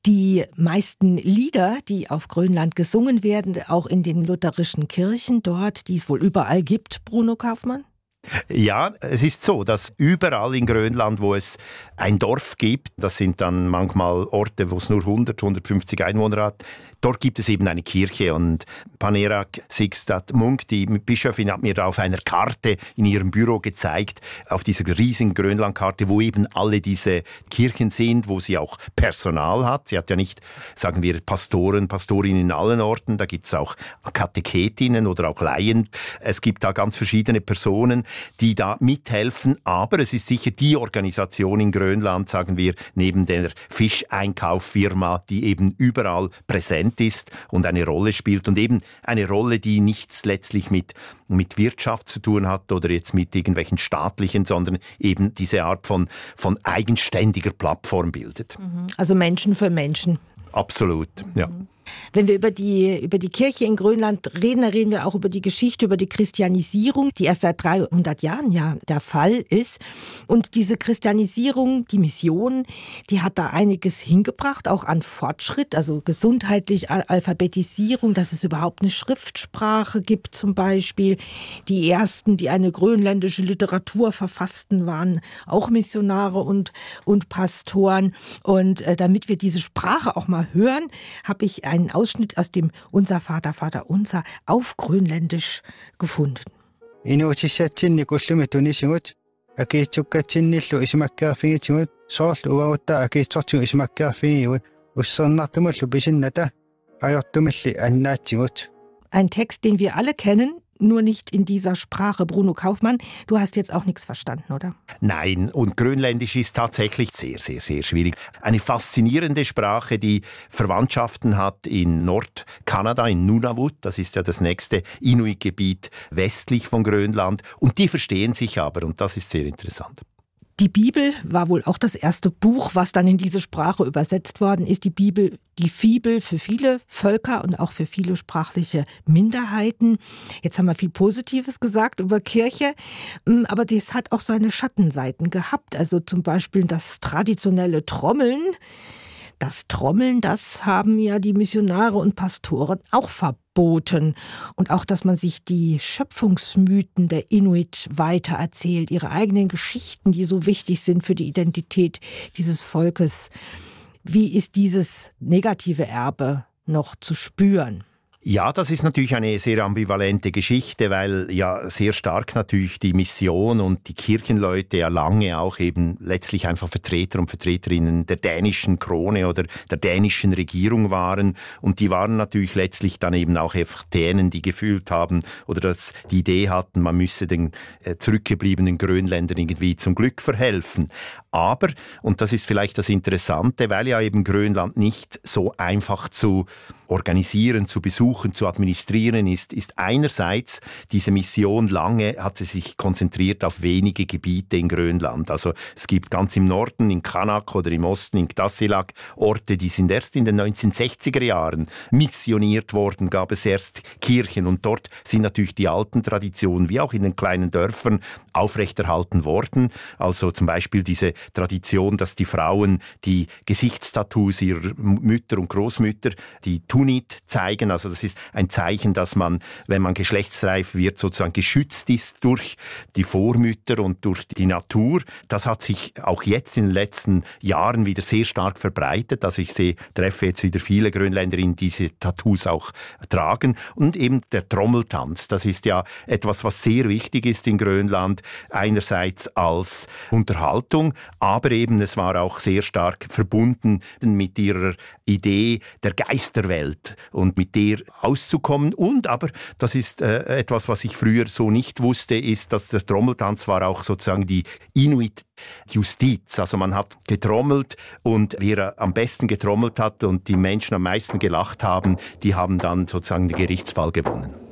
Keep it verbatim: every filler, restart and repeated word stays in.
Die meisten Lieder, die auf Grönland gesungen werden, auch in den lutherischen Kirchen dort, die es wohl überall gibt, Bruno Kaufmann? Ja, es ist so, dass überall in Grönland, wo es ein Dorf gibt, das sind dann manchmal Orte, wo es nur hundert, hundertfünfzig Einwohner hat, dort gibt es eben eine Kirche. Und Panerak Sixtat Munk, die Bischöfin, hat mir da auf einer Karte in ihrem Büro gezeigt, auf dieser riesigen Grönlandkarte, wo eben alle diese Kirchen sind, wo sie auch Personal hat. Sie hat ja nicht, sagen wir, Pastoren, Pastorinnen in allen Orten, da gibt es auch Katechetinnen oder auch Laien. Es gibt da ganz verschiedene Personen, die da mithelfen, aber es ist sicher die Organisation in Grönland, sagen wir, neben der Fischeinkauffirma, die eben überall präsent ist und eine Rolle spielt und eben eine Rolle, die nichts letztlich mit, mit Wirtschaft zu tun hat oder jetzt mit irgendwelchen staatlichen, sondern eben diese Art von, von eigenständiger Plattform bildet. Also Menschen für Menschen. Absolut, ja. Wenn wir über die, über die Kirche in Grönland reden, dann reden wir auch über die Geschichte, über die Christianisierung, die erst seit dreihundert Jahren ja der Fall ist. Und diese Christianisierung, die Mission, die hat da einiges hingebracht, auch an Fortschritt, also gesundheitlich, Alphabetisierung, dass es überhaupt eine Schriftsprache gibt zum Beispiel. Die ersten, die eine grönländische Literatur verfassten, waren auch Missionare und, und Pastoren. Und äh, damit wir diese Sprache auch mal hören, habe ich einen Ausschnitt aus dem Unser Vater, Vater Unser auf Grönländisch gefunden. Inuutissaatsinni kullumi tunisigut akiitsukkatsinnillu isimakkaarfigitimut soorlu uvautta akiitsortigu isimakkaarfigigut ussernartumullu pisinnata ajortumilli annaatsigut. Ein Text, den wir alle kennen, nur nicht in dieser Sprache. Bruno Kaufmann, du hast jetzt auch nichts verstanden, oder? Nein, und Grönländisch ist tatsächlich sehr, sehr, sehr schwierig. Eine faszinierende Sprache, die Verwandtschaften hat in Nordkanada, in Nunavut. Das ist ja das nächste Inuit-Gebiet westlich von Grönland. Und die verstehen sich aber, und das ist sehr interessant. Die Bibel war wohl auch das erste Buch, was dann in diese Sprache übersetzt worden ist. Die Bibel, die Fibel für viele Völker und auch für viele sprachliche Minderheiten. Jetzt haben wir viel Positives gesagt über Kirche, aber das hat auch seine Schattenseiten gehabt. Also zum Beispiel das traditionelle Trommeln. Das Trommeln, das haben ja die Missionare und Pastoren auch verboten. Und auch, dass man sich die Schöpfungsmythen der Inuit weitererzählt, ihre eigenen Geschichten, die so wichtig sind für die Identität dieses Volkes. Wie ist dieses negative Erbe noch zu spüren? Ja, das ist natürlich eine sehr ambivalente Geschichte, weil ja sehr stark natürlich die Mission und die Kirchenleute ja lange auch eben letztlich einfach Vertreter und Vertreterinnen der dänischen Krone oder der dänischen Regierung waren. Und die waren natürlich letztlich dann eben auch einfach denen, die gefühlt haben oder das, die Idee hatten, man müsse den äh, zurückgebliebenen Grönländern irgendwie zum Glück verhelfen. Aber, und das ist vielleicht das Interessante, weil ja eben Grönland nicht so einfach zu organisieren, zu besuchen, zu administrieren ist, ist einerseits diese Mission lange, hat sie sich konzentriert auf wenige Gebiete in Grönland. Also es gibt ganz im Norden, in Qanak oder im Osten, in Ktassilak, Orte, die sind erst in den neunzehnhundertsechziger Jahren missioniert worden, gab es erst Kirchen und dort sind natürlich die alten Traditionen, wie auch in den kleinen Dörfern, aufrechterhalten worden. Also zum Beispiel diese Tradition, dass die Frauen die Gesichtstattoos ihrer Mütter und Großmütter, die Tunit zeigen. Also das ist ein Zeichen, dass man, wenn man geschlechtsreif wird, sozusagen geschützt ist durch die Vormütter und durch die Natur. Das hat sich auch jetzt in den letzten Jahren wieder sehr stark verbreitet. Also ich sehe, treffe jetzt wieder viele Grönländerinnen, die diese Tattoos auch tragen. Und eben der Trommeltanz, das ist ja etwas, was sehr wichtig ist in Grönland. Einerseits als Unterhaltung, aber eben es war auch sehr stark verbunden mit ihrer Idee der Geisterwelt und mit der auszukommen. Und aber, das ist äh, etwas, was ich früher so nicht wusste, ist, dass der Trommeltanz war auch sozusagen die Inuit-Justiz. Also man hat getrommelt und wer am besten getrommelt hat und die Menschen am meisten gelacht haben, die haben dann sozusagen den Gerichtsfall gewonnen.